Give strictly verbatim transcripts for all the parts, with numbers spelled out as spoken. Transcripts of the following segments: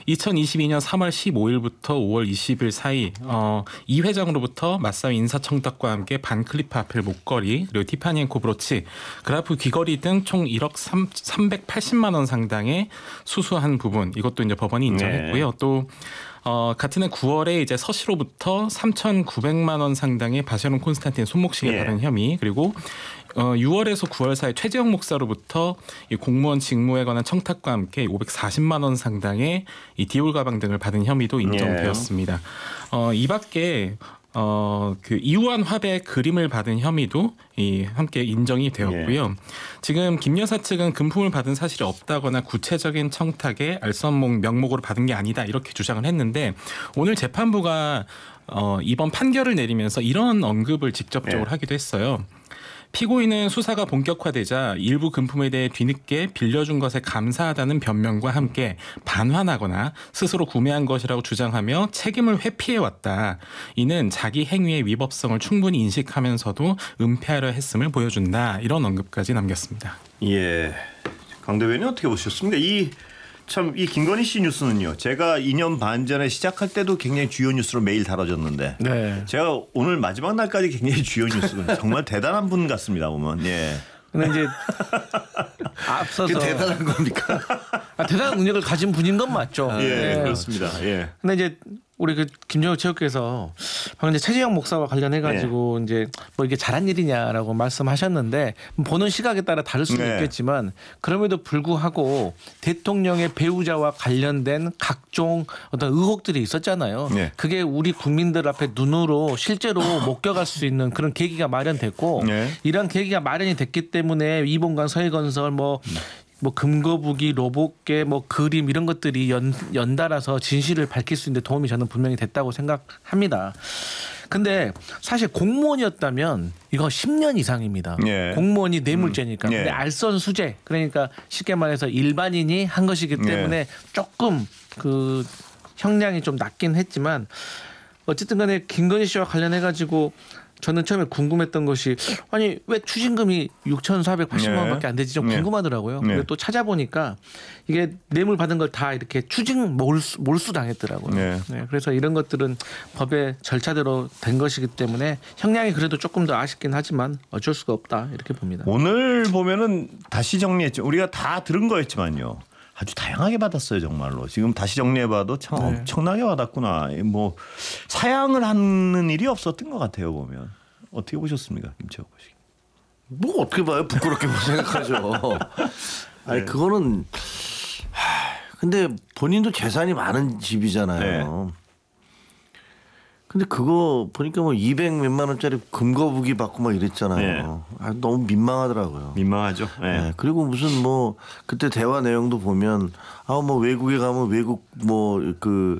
이천이십이 년 삼월 십오일부터 오월 이십일 사이 어, 이 회장으로부터 맞사위 인사청탁과 함께 반클리프 아펠 목걸이 그리고 티파니 앤코 브로치, 그라프 귀걸이 등 총 일억 삼백팔십만 원 상당의 수수한 부분, 이것도 이제 법원이 인정했고요. 네. 또 어, 같은 해 구월에 이제 서 씨로부터 삼천구백만 원 상당의 바샤론 콘스탄틴 손목시계 예. 다른 혐의, 그리고 어, 유월에서 구월 사이 최재형 목사로부터 이 공무원 직무에 관한 청탁과 함께 오백사십만 원 상당의 이 디올 가방 등을 받은 혐의도 인정되었습니다. 예. 어, 이 밖에 어, 그 이우한 화배 그림을 받은 혐의도 이 함께 인정이 되었고요. 예. 지금 김 여사 측은 금품을 받은 사실이 없다거나 구체적인 청탁에 알선목 명목으로 받은 게 아니다 이렇게 주장을 했는데, 오늘 재판부가 어, 이번 판결을 내리면서 이런 언급을 직접적으로 예. 하기도 했어요. 피고인은 수사가 본격화되자 일부 금품에 대해 뒤늦게 빌려준 것에 감사하다는 변명과 함께 반환하거나 스스로 구매한 것이라고 주장하며 책임을 회피해왔다. 이는 자기 행위의 위법성을 충분히 인식하면서도 은폐하려 했음을 보여준다. 이런 언급까지 남겼습니다. 예, 강 대변인 어떻게 보셨습니까? 이 참 이 김건희 씨 뉴스는요, 제가 이 년 반 전에 시작할 때도 굉장히 주요 뉴스로 매일 다뤄졌는데 네. 제가 오늘 마지막 날까지 굉장히 주요 뉴스가 정말 대단한 분 같습니다 보면. 예. 근데 이제 앞서서 대단한 겁니까? 아, 대단한 능력을 가진 분인 건 맞죠. 예, 네. 그렇습니다. 예. 근데 이제 우리 그 김정우 체육께서 방금 이제 최재형 목사와 관련해 가지고 네. 이제 뭐 이게 잘한 일이냐라고 말씀하셨는데, 보는 시각에 따라 다를 수도 네. 있겠지만 그럼에도 불구하고 대통령의 배우자와 관련된 각종 어떤 의혹들이 있었잖아요. 네. 그게 우리 국민들 앞에 눈으로 실제로 목격할 수 있는 그런 계기가 마련됐고 네. 이런 계기가 마련이 됐기 때문에 이봉관 서해건설 뭐 네. 뭐 금거북이, 로봇계, 뭐 그림 이런 것들이 연, 연달아서 진실을 밝힐 수 있는 데 도움이 저는 분명히 됐다고 생각합니다. 근데 사실 공무원이었다면 이거 십 년 이상입니다. 예. 공무원이 뇌물죄니까. 음. 예. 근데 알선 수재, 그러니까 쉽게 말해서 일반인이 한 것이기 때문에 예. 조금 그 형량이 좀 낮긴 했지만 어쨌든 간에 김건희 씨와 관련해 가지고 저는 처음에 궁금했던 것이, 아니 왜 추징금이 육천사백팔십만 원밖에 안 되지 좀 궁금하더라고요. 네. 근데 또 찾아보니까 이게 뇌물 받은 걸 다 이렇게 추징 몰수, 몰수 당했더라고요. 네. 네, 그래서 이런 것들은 법의 절차대로 된 것이기 때문에 형량이 그래도 조금 더 아쉽긴 하지만 어쩔 수가 없다 이렇게 봅니다. 오늘 보면은 다시 정리했죠. 우리가 다 들은 거였지만요, 아주 다양하게 받았어요 정말로. 지금 다시 정리해봐도 참 네. 엄청나게 받았구나. 뭐 사양을 하는 일이 없었던 것 같아요 보면. 어떻게 보셨습니까, 김채호 씨? 뭐 어떻게 봐요? 부끄럽게 생각하죠. 아니 네. 그거는 하, 근데 본인도 재산이 많은 집이잖아요. 네. 근데 그거 보니까 뭐 이백 몇만 원짜리 금거북이 받고 막 이랬잖아요. 네. 아, 너무 민망하더라고요. 민망하죠. 네. 네. 그리고 무슨 뭐 그때 대화 내용도 보면 아 뭐 외국에 가면 외국 뭐 그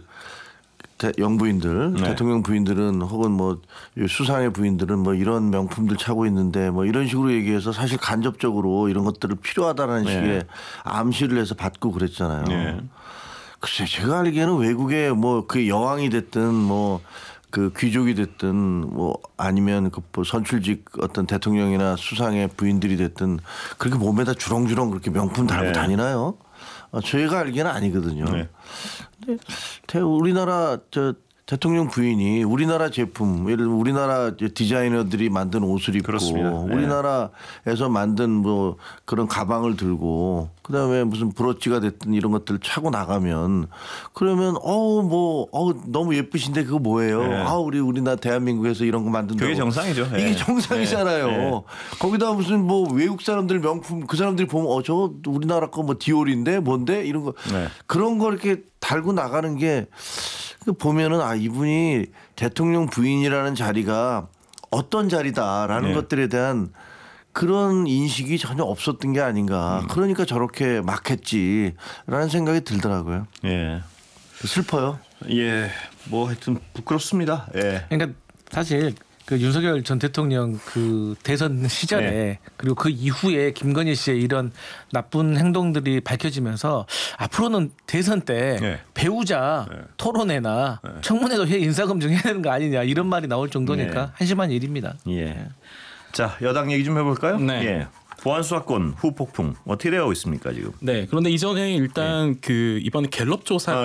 영부인들, 네. 대통령 부인들은 혹은 뭐 수상의 부인들은 뭐 이런 명품들 차고 있는데 뭐 이런 식으로 얘기해서 사실 간접적으로 이런 것들을 필요하다라는 네. 식의 암시를 해서 받고 그랬잖아요. 네. 글쎄 제가 알기에는 외국에 뭐 그 여왕이 됐든 뭐 그 귀족이 됐든 뭐 아니면 그 선출직 어떤 대통령이나 수상의 부인들이 됐든 그렇게 몸에다 주렁주렁 그렇게 명품 달고 네. 다니나요? 어, 저희가 알기에는 아니거든요. 네. 근데 우리나라 저 대통령 부인이 우리나라 제품, 예를 들면 우리나라 디자이너들이 만든 옷을 입고 그렇습니다. 네. 우리나라에서 만든 뭐 그런 가방을 들고 그다음에 무슨 브로치가 됐든 이런 것들 차고 나가면 그러면 어우 뭐 어우 너무 예쁘신데 그거 뭐예요? 네. 아 우리 우리나라 대한민국에서 이런 거 만든다고. 그게 정상이죠. 이게 네. 정상이잖아요. 네. 거기다 무슨 뭐 외국 사람들 명품 그 사람들이 보면 어 저 우리나라 거 뭐 디올인데 뭔데 이런 거 네. 그런 거 이렇게 달고 나가는 게 보면은 아 이분이 대통령 부인이라는 자리가 어떤 자리다라는 네. 것들에 대한 그런 인식이 전혀 없었던 게 아닌가. 음. 그러니까 저렇게 막 했지라는 생각이 들더라고요. 예. 슬퍼요. 예. 뭐 하여튼 부끄럽습니다. 예. 그러니까 사실 그 윤석열 전 대통령 그 대선 시절에 네. 그리고 그 이후에 김건희 씨의 이런 나쁜 행동들이 밝혀지면서 앞으로는 대선 때 네. 배우자 네. 토론회나 네. 청문회도 인사검증 해야 되는 거 아니냐 이런 말이 나올 정도니까 네. 한심한 일입니다. 예. 네. 자 여당 얘기 좀 해볼까요? 네. 예. 보안 수사권 후폭풍 어떻게 되고 있습니까 지금? 네. 그런데 이전에 일단 네. 그 이번에 갤럽 조사